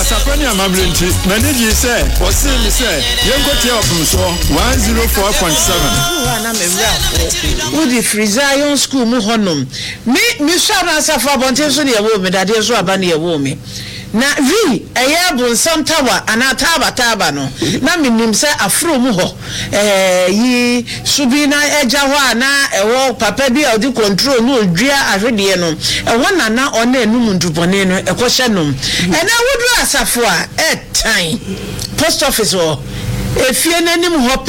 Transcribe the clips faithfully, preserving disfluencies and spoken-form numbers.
asafani amablinti maniji say wasi mi say yenko tie opum so one oh four point seven na me bra wo di freezer yon school mu honom me me sha na asafa bonte so de wo me dade so aba na wo me na vi eye bu nsam tawa ana taba taba no na minim se afro mu ho eh yi subi na eja ho ana ewo papa bi odi control no odua ahwede no ewo na na ona enum ndubone no ekwohye nom ena wodu asafo a etan post office ho efie nanim ho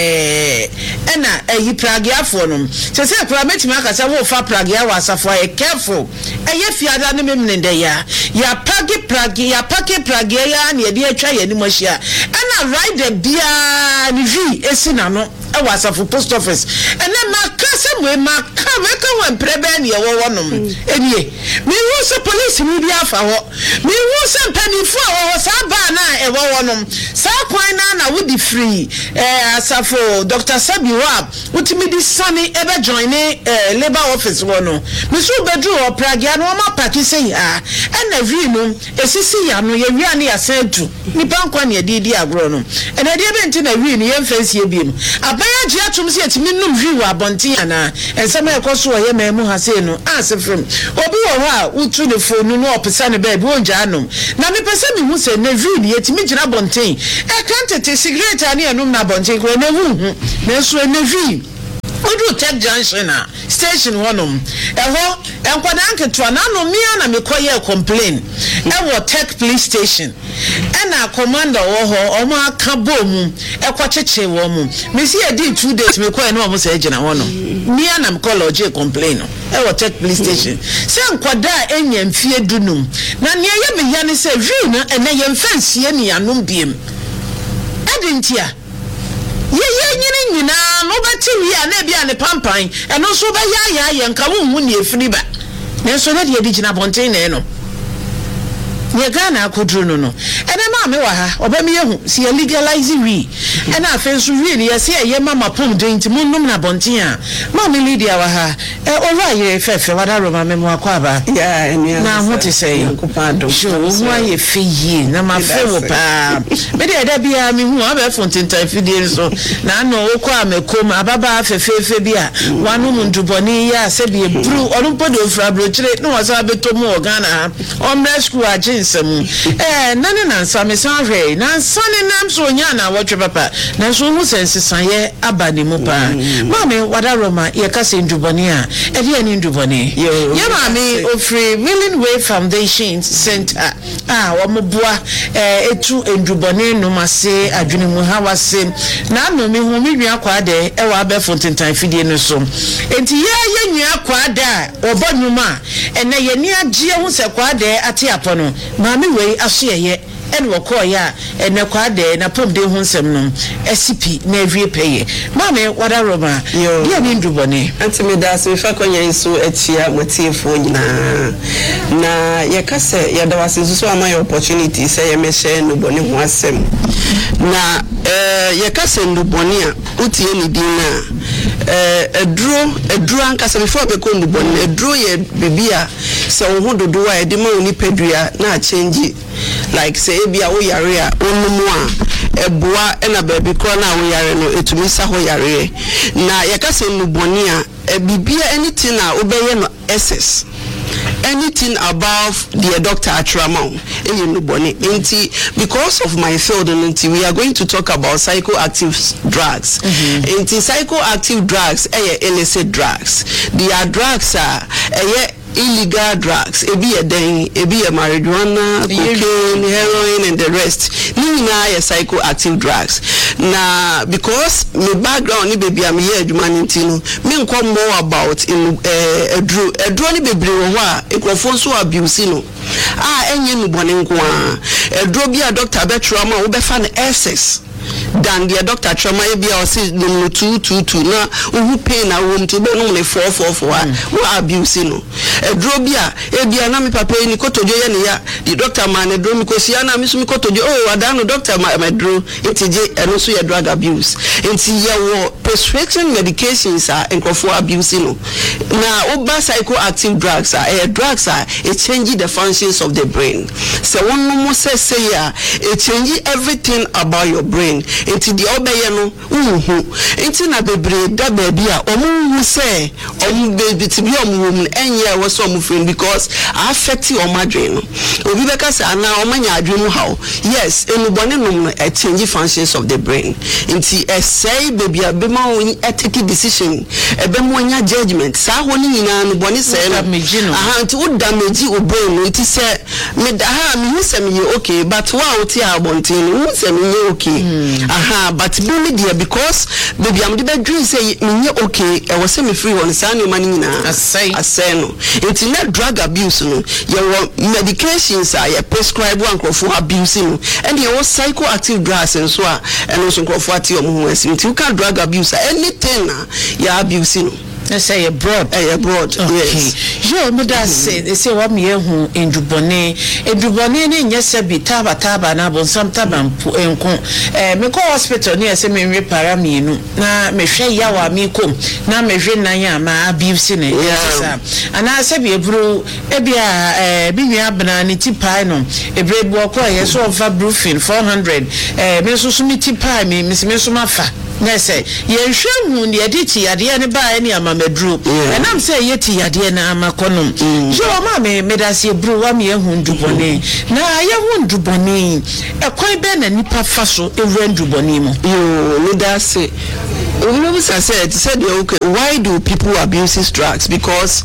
pe ena eyi pragiafo no se se kura metima akasa wo fa pragia wa asafo e careful eye fiada ne memnende ya ya pagi pragi ya pagi pragia ya na ye de atwa ye ni mohia ena ride bia ni vi esina no e wa asafo post office ena makasa mwe makaka weka wan prebe ne ye wo wonom enie mi wo se police mi bia fa ho mi wo se mpanifo a wo sa ba na e wo wonom sa kwan na na wo free eh asafo Doctor Sabiwa utimi di sani ebe join eh labor office wono misu bedru o pragia no ma party say ah ena vi no esisi ya no ye wi ane ya sentu nipa nkwa ne di di agro no ena di ebe nti na wi no ye mfansi ebiem abaya gi atum se etimi num vi wa bonten ana ensema ekoso o ye memu ha sei no asefrem obi wo ho a utu ne phone no opesa ne ba bi onja anom na me pese mi hu se na vi no yetimi gina bonten e kan tete cigarette ani enum na bonchen ko na hu na so na vi odu tech junction na station wonom eho enkwada anketo na no mia na mekoye complain e wo tech police station ena commander wo ho omo aka bomu ekwacheche wo mu me si e di two days mekoye na omo se gina wonom mia na mekoye complain e wo tech police station se enkwada enya mfie dunum na ne ye me ya ne se vi na ena ye mfansie ne yanom biem adintia ye ye nyini nyina no beti wi a na bia ne pampan eno so ba ya ya ye nka wo hu ne efiri ba ne so na de di gina bonten ne no ye Ghana akodru no no ene ma me wa ha oba me yehu si ye legalize wi ena afenso wi ne ye se ye mama pom denti munum na bonten a ma me leader wa ha e ora ye fefe wada roma me mo akwa ba ya eni na ho te say kupado sho wo ye fe yi na ma fe wo pa me de da bia me hu aba fonten tan fidie so na no wo kwa me kom ababa fefefe bia wanu munduboni ya se bi bru orumpo de ofra brochire no wasa betomu Ghana omre school agin eh nane na nsa me san hwe na nsa ne nam so nya na wotwe papa na so hu sense san ye abani mu pa mame wada roma ye ka se nduboni a e de ani nduboni ye mame ofri Willing Way Foundation Center ah wo moboa eh etu nduboni no mase adwene mu ha wase na no me hu me nwa kwa de e wa be fontentan fidie no so enti ye ye nwa kwa da obonuma ene ye ni agye hu se kwa de ate apono mami wei asoye en wo koya ene kwade na pomde hu nsem no esipi na awie peye mami wada roma dia ni ndubone antime da se fa konya nso achia motiefo nyina na ye kase ye da wase so ama your opportunity say ye meshe ndubone ho asem na eh ye kase ndubone a utie ni din na eh edro edro anka before be ko ndubone edro ye bibia se wo dodo a edi ma oni pedua na change like say bia wo yare a onumu a eboa na baby kro na wo yare no etumi sa ho yare na ye ka se ndubone a bibia anything na obeye no excess anything above the doctor atramount in nuboni inti because of my field inti we are going to talk about psychoactive drugs mm-hmm. Inti psychoactive drugs eh illicit drugs they are drugs are eh illegal drugs ebi eden ebi marijuana cocaine heroin and the rest nina ya psychoactive drugs na because my background ni baby am here humanity no me nko more about in eh edro edro ni bebre wo a ekrofo so abuse no ah enye no bone nko a edro bia doctor betrama wo be fa na excess than the doctor trauma ebi or say no two two two na who pain na room to be no me four four four who abuse no edro bia ebi na me papa ni kotojo ye ne ya the doctor man edro mi kosia na mi so mi kotojo oh adano doctor ma edro etije eno so ye drug abuse enti ye wo prescription medications are enkofo abuse no na oba psychoactive drugs are eh, drugs are it change the functions of the brain so one no say say ya it change everything about your brain enti the obeye no uhu enti na bebre da baby a omu hu say omu baby ti bi omu wom enye wo so omu friend because affect your brain obi beka say ana omanya adwenu how yes enubone no no it change functions of the brain enti e say baby a be ma ethical decision e be mo nya judgment sa ho ni nyina no bone say no aha nti wo damage o brain nti say me da ha me hu say me okay but wa o ti abontin hu say me okay aha but be me there because baby am de be dream say me okay e wo say me free one say no mani nyina asay asay no nti na drug abuse no your medications are prescribed one for abuse no and your psychoactive drugs and so a and also for ati omo hu asi nti you can drug abuse anything na you abuse no. Let's say abroad. Uh, abroad, okay. Yes. Yo, me da say, they say what me hu endubone. Endubone ne nyese bi taba taba na bon sam taba mpu enko. Eh me ko hospital ne say me nwe para mienu. Na me hwe yawa mi kom. Na me hwe nan ya ma abuse ne. Yeah. Ana say bi ebru e bia eh bi nwe abna ne tipai no. Ebre bu okọ ye so over brufen four hundred. Eh me so so mi tipai me me so ma fa. Yes, ye hwehun ye diti yade ne ba ne amamedru and am say ye ti yade na amakonom yo ma me medase bru wa me ehun dubone na ye hun dubone e kwan be na nipa fa so ewu dubone mo yo medase Unubusa said said okay why do people abuse drugs because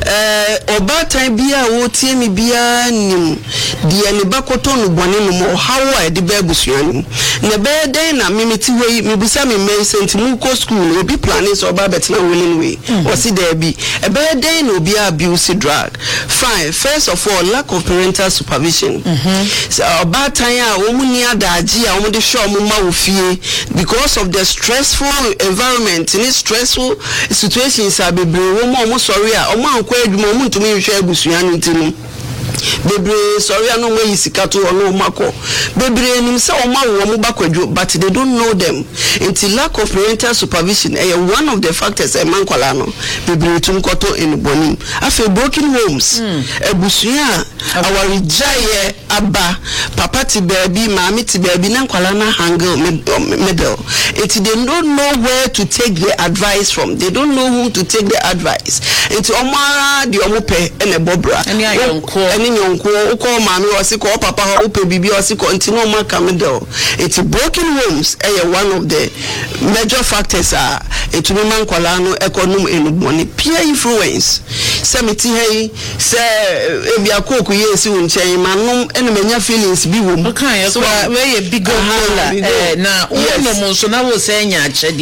uh oba time bia wo tie me bia nim de ne bakoto no bone no mo how I de ba busuanim na be den na mimiti we me busa me men sent mu ko school obi planning so oba betina willing way o si there be e be den no be abuse drug fine first of all lack of parental supervision mhm so oba time a wo mu ni adaji a wo de show mo ma wo fie because of the stressful environment in stressful situations are bebre wo mo mo sorry a o mo anko adwuma mo ntumi hwe abusua no ntinu bebre sorry no we isikato ono mako bebre nim se o ma wo mo bakwadwo but they don't know them until lack of parental supervision eh one of the factors e mankwala no bebre tum koto in bonim afa broken homes abusua our jaye aba papa ti baby mama ti baby na nkwala na hangle middle it they don't know where to take the advice from they don't know whom to take the advice into omara the omope ene bobra eni ayonko eni nyonko uko mama osiko papa ho upe bibi osiko ntino maka middle it's broken homes eh one of the major factors are it me mankwala no economy enubone peer influence semiti hey say ebi akoku yesi unchen manum ene menya feelings bi wo mu kan so we big gola eh na wo mo so na wo say nya achede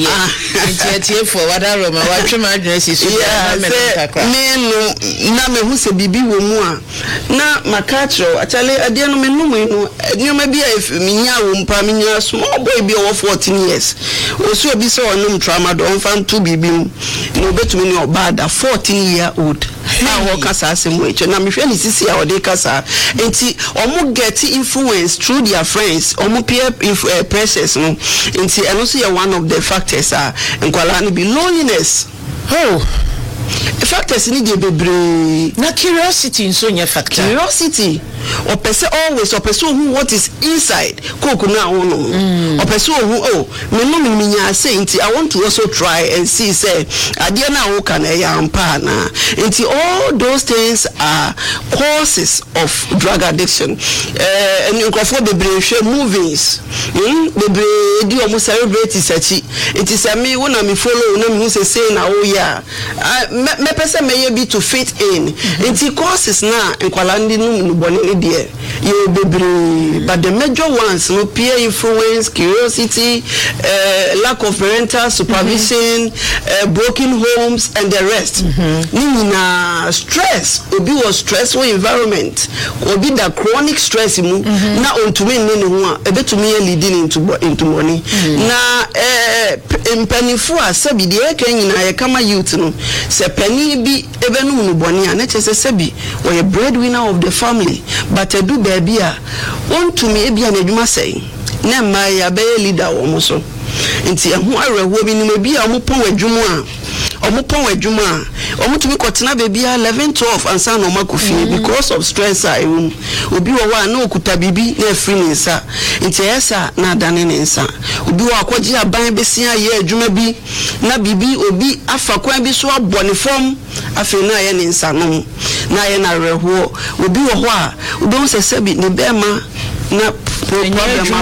e tie for wada roma wa twema adwesi so na me kakra me no na me hu se bibi wo mu a na makatro achale ade no me num no nyoma bi a minya wo mpa minya small boy bi o fourteen years osu obi se onum trauma don fan to bibi mu no betumi ni obada fourteen year old na wo kasa asem we na me hwe ni sisi a ode kasa enti omo get influence through their friends omo peer uh, pressures no enti eno so ye one of the factors are nkwala ni be loneliness oh factors ni dey bebre na curiosity nso nya factor curiosity or person always or person who what is inside cook na won or person who oh me no me nya say nti I want to also try and see say ade na wo kan e yampa na nti all those things are causes of drug addiction eh and nkofo bebre hwe movies hmm bebre di o mo celebrate sachi it is me when me follow na me who say say na oh yeah me person may be to fit in nti causes na nkwala ndi no bone dear you bebre, but the major ones no peer influence, curiosity, uh, lack of parental supervision, mm-hmm. uh, broken homes, and the rest. Mm-hmm. Na stress, obi was stressful environment, obi the chronic stress mu mm-hmm. na ontumi nne ne ho a ebetumi leading into into money. Mm-hmm. Na eh mpanifu a sabi de eka nyina ye kama youth no se pani bi ebenu no boni a na chese sabi we breadwinner of the family but edu baby a ontumi ebia na adwuma sei na ma ya be leader wo mo so nti eho arewo bi ni ma bi a mo pon adwuma a omupon adwuma omutumi kotena baby eleven twelve ansa no makofi mm. because of stress a ewum obi wo wa na okuta bibi na afri nsa nti esa na adane nsa obi wo akwaji aban besia ye adwuma bi na bibi obi afa kwan bi so abone fom afi na ye nsa no na ye na reho obi wo ho a obi wo sese bi ne bema na problem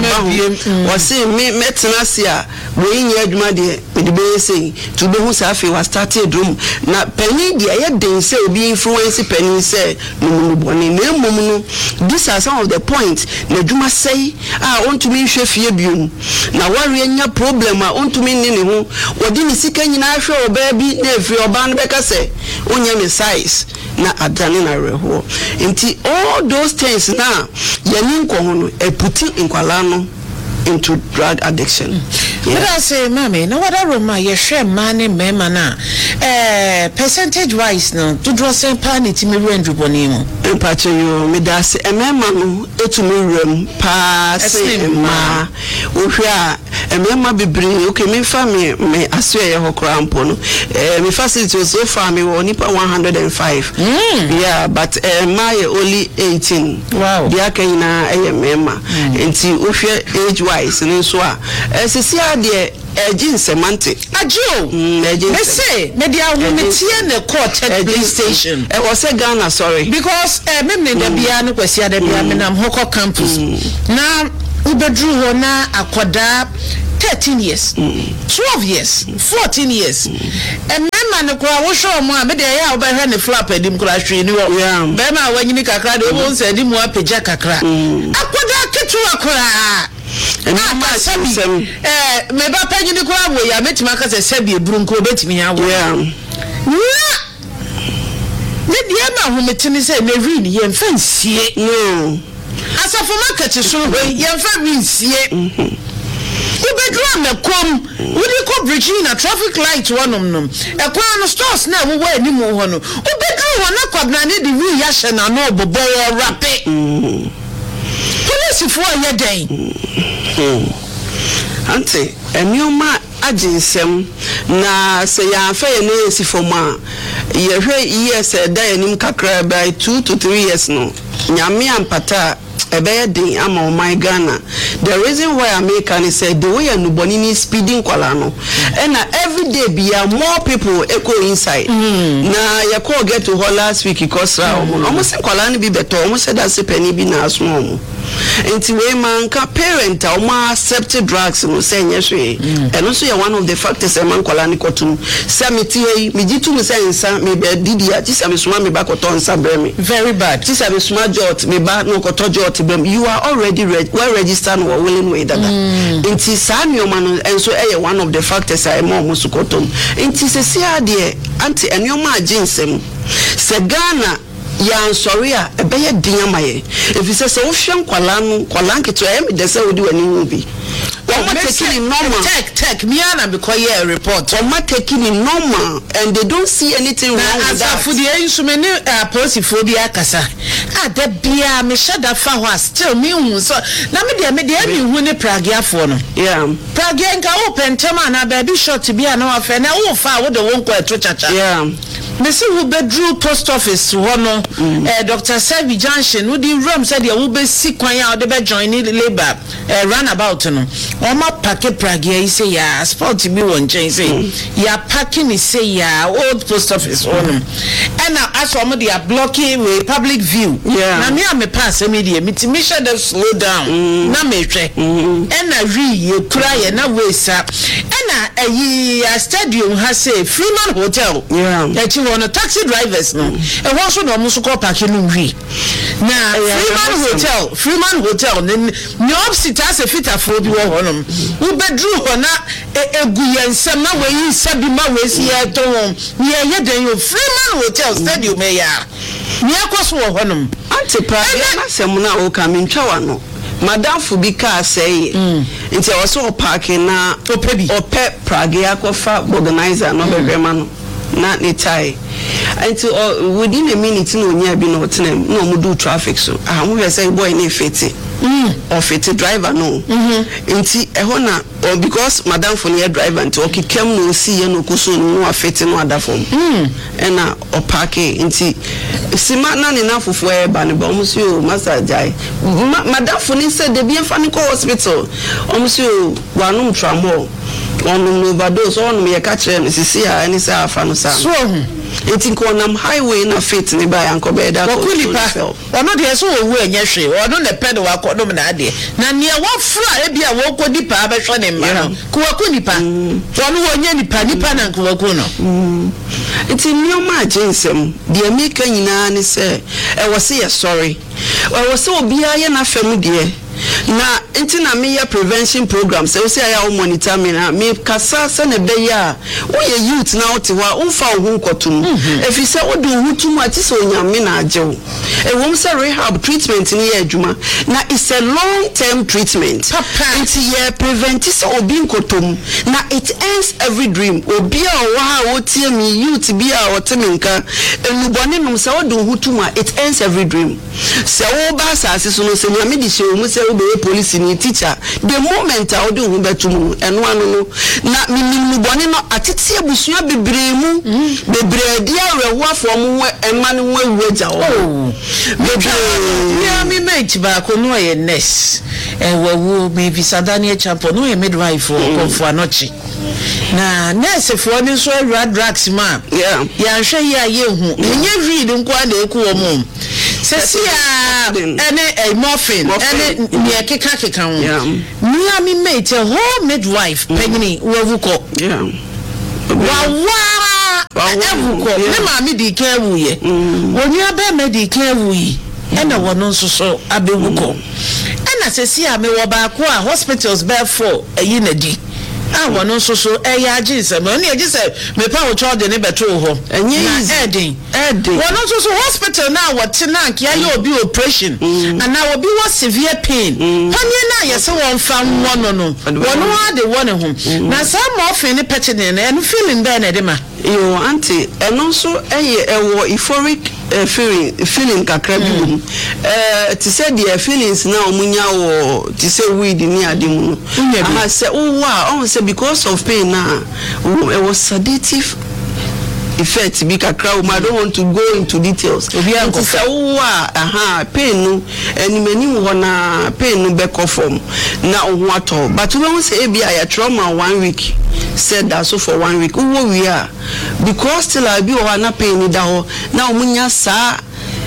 abahu o say me metena sia we nya adwuma de de be say to be hu say afi was started room na pani de ye den say obi influence pani say no no boni na mum no these are some of the points na adwuma say ah ontumi hwe fie biom na ware nya problem a ontumi nne ne ho wodi ni sika nyina hwe oba bi na afri oba no beka say onya me size na adane na reho nti all those things na yani nko ho no e puti nkwala no into drug addiction. Mm. Yeah. But I say, mommy, no what I remember, you share money, mema na. Eh, percentage wise, no, to draw same pani to me rent bonimo. Empacho you, me da say, mema no, etu me rem pa say ma. Uhia, mema bibri, okay, me family me aswe ye hokra ampo no. Eh, me facility was so far me nipa one hundred five. Mm. Yeah, but eh ma ye only eighteen. Wow. Dia kayina eh mema. Enti uhia age wise. Ni so a esisi ade ejin semante ajo me say me dia wo me tie ne court police station e was say Ghana sorry because eh me me da bia no kwasi ada bia me nam hoko campus na ubedru ho na akoda thirteen years twelve years fourteen years e mema ne kwa wo show mo a me de ya obehwe ne flap edim kura hwe ni wo be ma wanyini kakra de wo nsa edim wa peja kakra akoda ketu akora ah sabi eh me ba panyi ni kwa wo ya metima ka se sabi eburu nko betimi ya wo yeah ne dia ma ho metini se na ri ni ye mfa nsie no asafo market so ho ye mfa ri nsie ubedru na kom wudi ko Virginia traffic light wonom nom e kwa no stores na wo wa animu ho no ubedru ho na kwabna ne de wi ya hye na no bobo wo rape police for ye den ante enioma aginsem na se ya fa ye na esifoma ye hwe years e da enim kakra by two to three years no nyame ampata ebe den ama o my Ghana the reason why I make can say the way anuboni ni speeding kwala no and every day be more people echo inside mm. na ye call get to her last week because mm. almost kwala ni bi beto almost said that penny bi na asmo mo enti we man ka parent o ma accept drugs no say nyehwe and also one of the factors e man kwala ni kotum say me ti yi me jitu me say nsa me be didi a ti say me suma me ba koto nsa bre me very bad ti say me suma jot me ba no koto jot bre you are already reg well registered or willing way that enti sa me o man and so e one of the factors I mo musu kotum enti se sia de anti enioma aginsem se Ghana ya sorry a ebeye dinyamaye if you say so hwe kwala no kwala nketo e me de say odi wani hu bi Oma taking normal. Tech, tech, me and because yeah report. Oma taking normal, and they don't see anything wrong with that. As for the instrument, uh, posiphobia kasa. Ah, the beer, me shut that far was still me so. Na me dia me dia me hu ne pragia for no. Yeah. Pragia nka open tema na baby shot to be an affair. Na wo fa wo de won ko eto chacha. Yeah. Me see who bedru post office ho no. Eh Doctor Sevi Junction, wo di room said dia wo be si kwan ya wo de be join ni labor. Eh run about no. Oma pake pragia yi say ya sport bi won chen say ya packing is say ya old post office on and now as for me they are blocking with public view yeah na me am pass media me ti me slow down na me hwe and na ri ye kura ye na we sa and na eyi a stadium has say Freeman Hotel yeah echi wono taxi drivers no e ho so no mo so ko park no wi na Freeman Hotel Freeman Hotel ne opposite as a fit afro bi wo ho no wo bedru ho na egu yensem na we yi sabi ma we si e to won ye ye den yo Freeman Hotel stadium e ya ne akoso wo ho no antipa na sem na o ka mentwa wa no madam fubi ka say nti e so parking na opebi ope Prague akofa organizer no bebrema no na ne tai until uh, within a minute no nya bi no tenem no mu do traffic so ah mu be say boy na fete mm or fete driver no mhm nti e ho na because madam for near driver nti o kikem no si ye no kuso no afete no adafom mm e na o park nti sima na ne na fofo e ba ne ba o musi o master jai madam for ni say de bi fa ni ko hospital o musi o wanum tramol onum no overdose onum ye ka kire no sisi a ani say afa no sa so eti ko nam highway na fit ni ba yanko be da ko kulipa ono de so owu enye hwe ono ne pede wa ko dum na ade na ne wa fra e bia wo ko dipa abehwe ne mma ko wa ko nipa ono wo nye nipa nipa na ko wa ko no eti nioma agensem de amika nyina ne se e wo se ye sorry e wo se obi aye na fam de na enti na me ya prevention program se wo se ya o monitor me na me kasa se ne be ya wo ye youth na wo te wa wo fa wo nkotum efi se wo do hutum ati se onyame na ajew e wo se rehab treatment ni ya adwuma na it's a long term treatment enti ye prevent se obi nkotum na it ends every dream obi a wo ha wo tie me youth bi a wo te me nka enubone num se wo do hutum it ends every dream se wo ba sa ase so no se nyame di she wo mu se wo be police ni teacher the moment I do hu betum eno anu no na minimu bone no atete abusua bebre mu bebre dia rewo afo mu ema ne wo awuaja wo bebre ya mi mate ba ko no ye nurse e wawu me visa Daniel Chapo no ye midwife for konfo anochi na nurse fo ni so awura drugs ma yeah ya hwe ya ye hu enye read nko na eku wo mu sesia ene a morphine ene ne keka keka ho me mi mate ho midwife pegini wavuko yeah wa wa evuko ne ma mi di kan wuye woni abe me di kan wuyi ena wono nso so abewuko ena sesia me wo ba ko a hospitals be for eyi na di ah wono nso so eya agise me oni agise me pa wo chode ne beto ho enye easy edin edin wono nso so hospital na wote na kia ye obi operation and na obi was severe pain panye na ye se won fa wono no wono ade wone ho na some morphine petting na eno feeling there na de ma yo auntie eno so eye ewo euphoric uh, feeling feeling kakra bi mu eh ti say the feelings na omunya wo ti say weed ni ade mu aha say oh wow on say because of pain na it was sedative effect bi kakra I don't want to go into details obi an ko say oh wow aha pain no enimani wo na pain no be ko form na ohu ato but we won say e bi ya trauma one week said that so for one week who we are because still I be o na pain da ho na omunya sa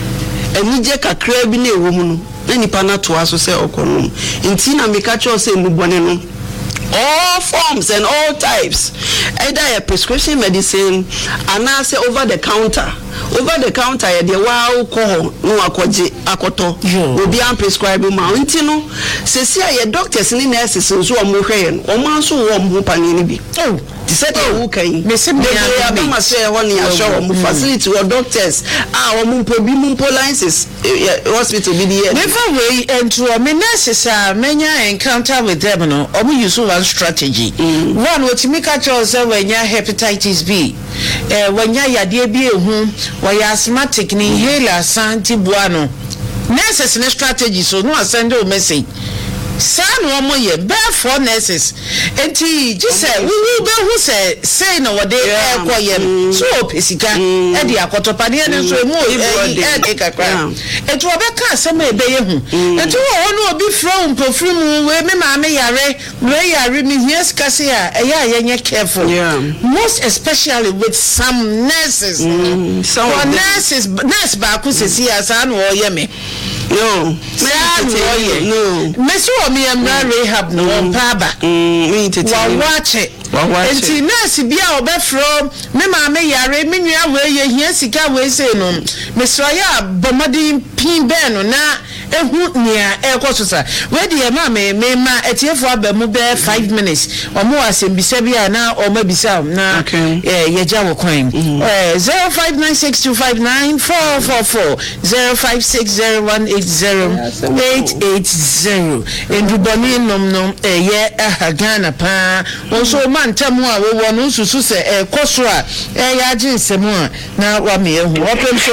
enije kakra bi na ewo mu no na nipa na to aso say okonom nti na me ka cho say nubone no all forms and all types either a prescription medicine and say over the counter over the counter ya de wa ko no akoje akoto obi am prescribe ma nti no se se ya doctors ni nurses so o mo hwe no o ma so wo mo pani ni bi oh ti se de wo kan me se me ya ba ma se ho ni ya show mo facility or doctors ah o mo bi mo licenses hospital bi die never way into a nurses a menya encounter with them no o mo use one strategy one what me catch us when ya hepatitis B eh when ya yade bi ehu we asthmatic ni inhaler santi buano nurses ne strategy so no send a message san wo mo ye be for nurses enti ji say we we be who say say no what they e ko ye so pesika e di akotopa ne ne so emu e e kakra enti wo be ka asem e be ye hu enti wo no obi from pofrim we me ma me yare we yare me yes kase a e ya ye nye careful most especially with some nurses mm, some nurses nurse ba ku sesi asan wo ye me No. No. Messi wa mi amra rehab no paba. Mm, me tete. Wa wache. Wa wache. Enti nurse bia obefro me ma me yare me nua we ye hia sika we say no. Mesraya bomadi pin be no na ehu nia ekososa. We de ma me me ma etiefo abamu be five minutes. Omo asembisa bia na omo bisa na eh yeja wo kwan. Eh zero five nine six two five nine four four four zero five six zero one eight zero eight eight zero. Enduboni nom nom eh ye Ghana pa. Also man temu a we wonu susu se eh koso a eh ya gye nsemu a na wa me ehu. Open so.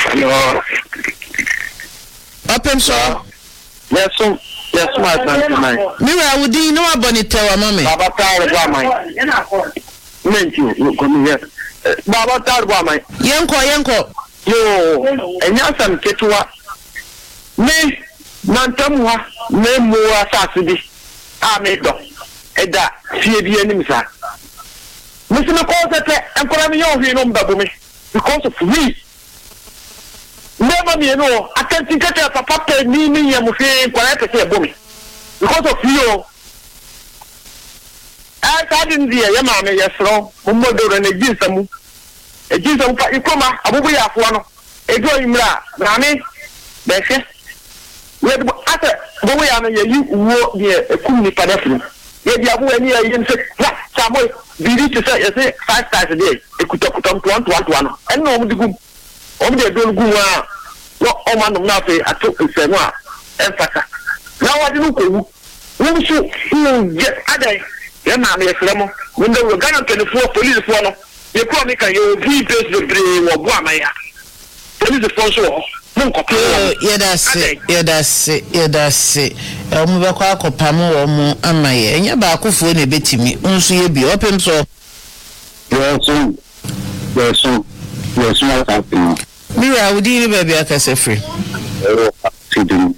Open so. Yes, so. Yes, my son. Mira wudi no aboni tewa mama. Baba tawo gwa mai. Thank you. Come here. Baba tawo gwa mai. Yenko yenko. Yo, enya sam ketua. Me nantamwa me muwa sasidi. A me do. Eda fie bi anim sa. Me se me ko se te enkola me yo hwi no mbabu me because of me. Never me no akanti kete papa pe ni ni ye mu hwe kwala pe se ebo me because of you. I didn't hear your mamma, yes, no, Modo and a gisam. A gisam, Ikoma, Abubu Yafuano, a going ra, Rami, Bessie. Where after the way I know you walk near a Kumi Padafin. Yet you have any idea, Samuel, be to say five times a day, a kutokutum to one to one to one, and no, the good. Only a good good what all man of nothing, I took to say, well, and Faka. Now I didn't go. Who should get other? Ya na me fremo window we Ghana twenty-four police for no ye ko me kan ye bi base de bre wo bo amaya police for so no ko ye da se ye da se ye da se e mo be kwa akopam wo mo amaye enya ba akofo na betimi nso ye bi opem so yes yes yes no happen mira udi ni ba bia kase free eh fidin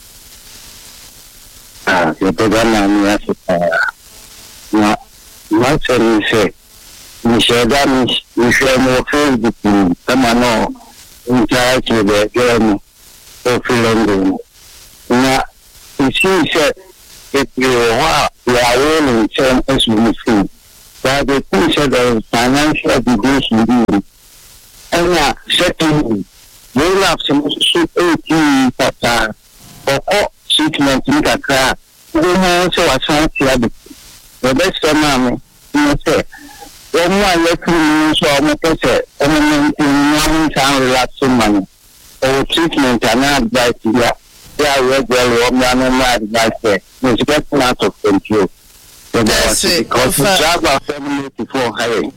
ah ye to gana ni afa na na service ni sheda ni ni shemo Facebook kama no nitaache de gani ofilongo na isise ekiwa ya wele chen esumufu that the push the financial division and setting we have some so eighty pata or treatment nikaka we so asanti the best man you say when one let me so I'm say on one time relaxing money or treatment and advice yeah yeah we well we are not advice it's getting out of control so that's because the job of family before hiring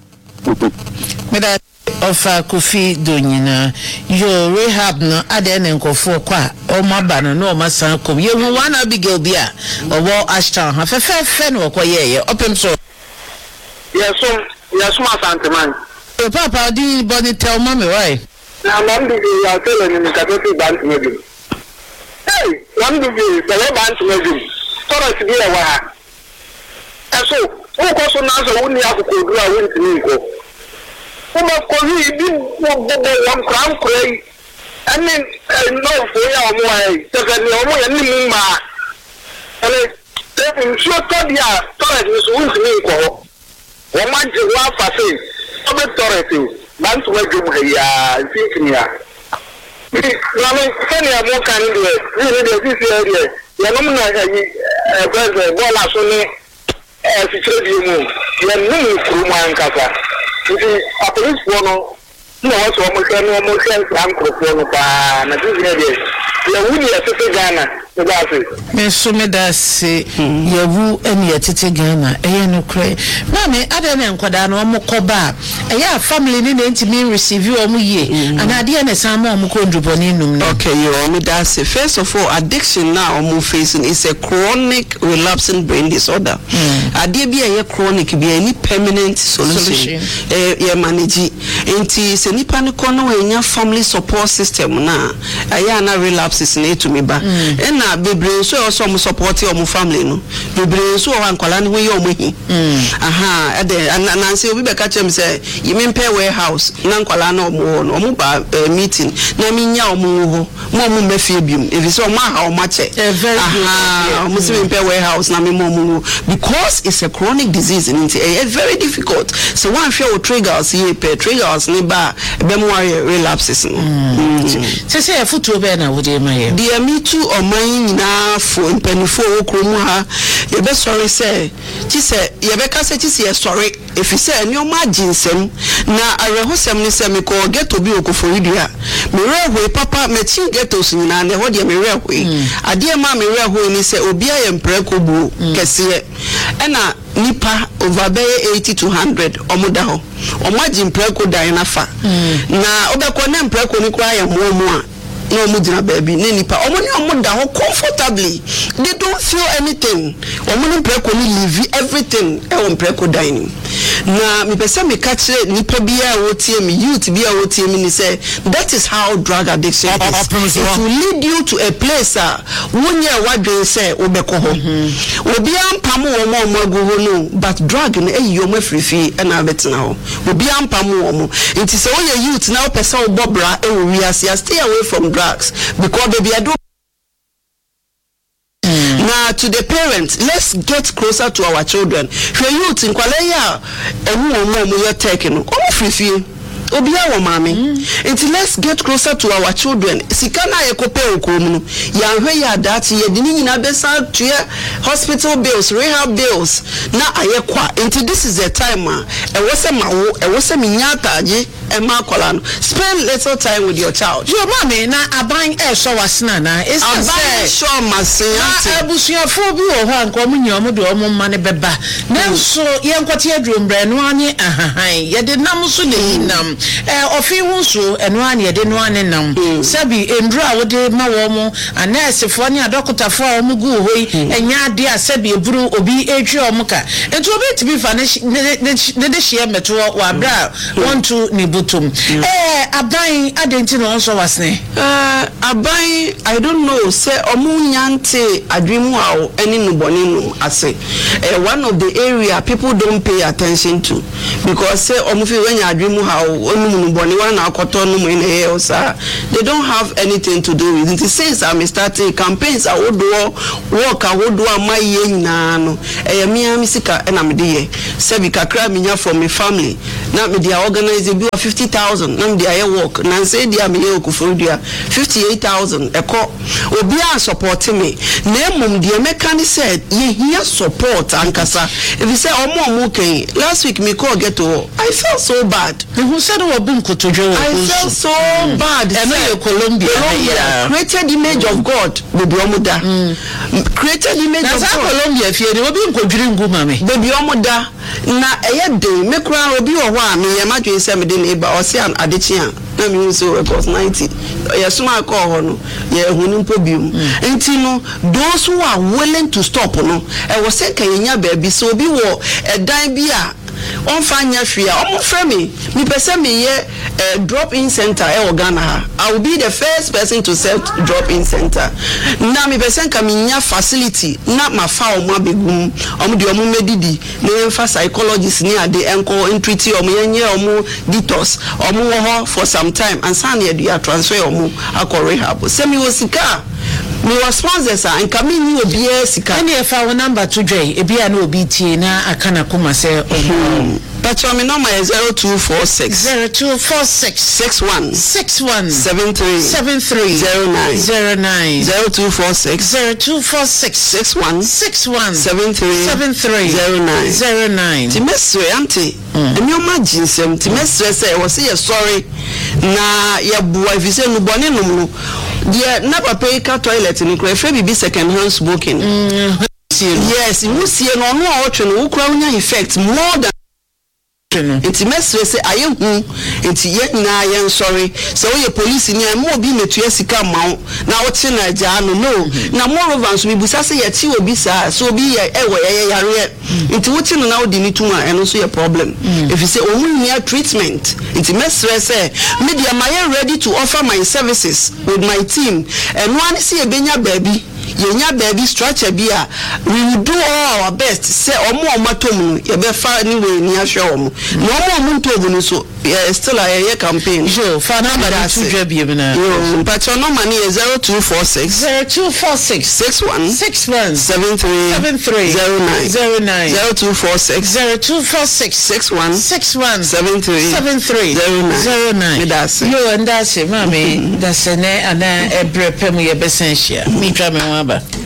me that ofa Kofi Donyina yo rehab no ade ne nkofo kwa o maba no no masan kom ye hu wan Abigail bia owo Ashton ha fe fe fe no koye ye opem so yes so yes ma santeman o papa di body tell mommy why na mam di ya tell ni ka to ti bank meju hey mam di the bank meju toro ti bi e wa eso o ko so na so woni akoko dura won ti ni ko Uma coisa de um cram cray, and then no for your way. So that no more any mumma. And then so Todia, Torres is who's equal. One man to one for say, Robert Torres, Bantu Wajum, thinking here. Funny, I'm more kind of it. Really, this area. The woman, well, I saw as it should be moved. You are moving through my casa. Nti police for no no what so mo say no mo say am crofo no pa na this here ya wuni ya tete Ghana no ba say me so me da se ya wu eni ya tete Ghana eye no kre na me ade na nkwada no mo koba eye family ni na ntimi receive o mo ye anade na san mo mo ko nduboni num no okay you me da se first of all addiction now o mo facing is a chronic relapsing brain disorder ade bi eye chronic bi any permanent solution eh ye manage enti se nipa ne kono we nya family support system na aya na relapses na to me ba and ɛna bebre so also mo support your family no bebre so ho ankwala ne ho ye omo hi aha ede nanse obi be ka chem say yimi mpe warehouse na ankwala na omo no omo ba meeting na mi nya omo ho mo omo mafie bium if so omo ha omo che aha omo se mpe warehouse na mi mo omo because it's a chronic disease and it's very difficult so one fear triggers here per triggers ne ba be mo relapses no se se futu be na wo de ma ye de mi tu oman nyina fo mpanifo okromu ha ye be sorry say ti se ye be ka say ti se ye sorry if you say any o ma ginsem na arehosem ne se me ko get obi okoforidua me rewe papa me chi get os nyina ne ho de me rewe ade ma me rewe ni se obi aye mpreko bu kese ena nipa over eighty to one hundred omoda ho omaji mpreko dan na fa na obekọ na mpreko ni kura ya muomu a no mudina baby ne nipa omoni omoda ho comfortably they don't feel anything omoni mpreko ni live everything e on mpreko dining na me pese me ka kire nipa bia wo tie me youth bia wo tie me ni say that is how drug addiction is. It will lead you to a place ah wonye wadwen say obekọ ho obi ampam wo mo mo agu ho no but drug na e yo mafrifi e na betena ho obi ampam wo mo nti say wo ye youth na wo pese wo bobra e wo wiase stay away from drugs because baby I do. Now to the parents, let's get closer to our children. For youth in Kwaleya, and who are taking all free. Obia wa mami until let's get closer to our children sikana ekope okomu ya hwe ya that ye dini nyina besa to hospital bills rehab bills na ayekwa until this is the time e wose mawo e wose minyata aje e ma kola no spend little time with your child yo mami na aban e so wasena na is aban so masenate abusuafo bi wo ho anko mu nyom de omo ma ne beba na so ye nkwati adrombre no ane ahahan ye de nam so de hinam eh ofi hunso eno ane ye de no ane nam sabi endura wo de ma wo mo anese fo ne adokota fo o mu gu hoi enya ade a sabi eburu obi etwe o muka ento obi tibi fa ne ne de hie meto wa bra want to ni butum eh aban adenti no so wasne eh aban I don't know say omu nyante adwemu awo eni no boni no ase eh one of the area people don't pay attention to because say omu fi wenya adwemu awo onu no boni wa na akoto no mo ene osa they don't have anything to do with it since I'm starting campaigns I would do work I would do my ye nyina no eh me am sika na me de say bi kakra minya from my family na me dey organize bi fifty thousand na me dey work na say dey am ye okufurudua fifty-eight thousand eko obi a support me na mum dey meka ni said ye here support ankasa if you say omo omo ken last week me call get to I felt so bad who said we bum kotodwo I felt so bad and no Colombia Colombia created image of God baby omoda created image of God Colombia fie dey obi nkodwiri nguma me baby omoda na eye dey me kura obi wo ho a me ye madwen se me dey neighbor o se an adechi a na me so it was ninety yes ma call ho no ye hunu mpo bium enti no those who are willing to stop no e wo se kan nya ba bi so obi wo edan bi a on fanya fia omo frɛ me me pese me ye drop in center e Ghana I will be the first person to set drop in center na me pese nka me nya facility na ma fa omo abegum omo de omo medidi na fa psychologist ni ade enko entreaty omo yenye omo detox omo wo ho for some time and san ye dia transfer omo akọ rehab se me wo sika me was sponsors and come in you be sika any if our number to dre e bia na obi tie na akana kuma se but your number is zero two four six zero two four six six one six one seven three seven three zero nine zero nine zero two four six zero two four six six one six one seven three seven three zero nine zero nine Timeswe auntie emi o ma jinsem Timeswe say we say sorry na ye boa if say no bone no no de na papa ka toilet ni kra fe bibi second hand smoking yes you see no no a otwe no ukra unya effect more than enti mesre say aye hu enti ye nyina ye sorry so we police ni am obi metu asika mawo na wo che na ja no no na moreover so bibusa say ye ti obi sa so obi ye ewo ye yare enti wo che no na wo di ni tuma eno so ye problem if you say o hu treatment enti mesre say media my ready to offer my services with my team and one see ebenya baby yenya baby structure bi a we will do all our best say omo omatom no ye be fa anyway ni ahwe omo no omo omo ntobu so still a ye campaign jo fa na ba tu dwa bi bi na yo but your number is zero two four six zero two four six six one six one seven three seven three zero nine zero nine zero two four six zero two four six six one six one seven three seven three zero nine yo and that's it mami that's ne ana ebre pem ye besenhia mi twa me ho aba